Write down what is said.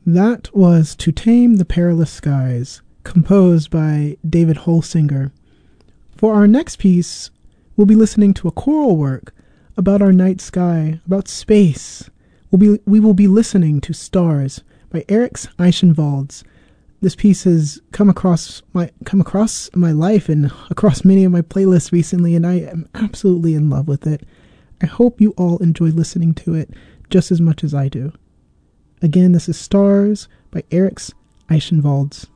That was To Tame the Perilous Skies, composed by David Holsinger. For our next piece, we'll be listening to a choral work about our night sky, about space. We will be listening to Stars by Eriks Eichenwalds. This piece has come across my life and across many of my playlists recently, and I am absolutely in love with it. I hope you all enjoy listening to it just as much as I do. Again, this is Stars by Eriks Eichenwalds.